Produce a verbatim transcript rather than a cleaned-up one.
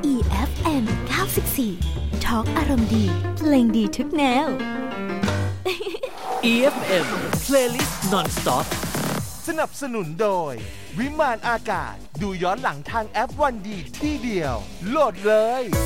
อี เอฟ เอ็ม เก้าสิบสี่ Talk อารมณ์ดีเพลงดีทุกแนวอี เอฟ เอ็ม Playlist Non-Stop สนับสนุนโดยวิมานอากาศดูย้อนหลังทางแอปวันดีที่เดียวโหลดเลย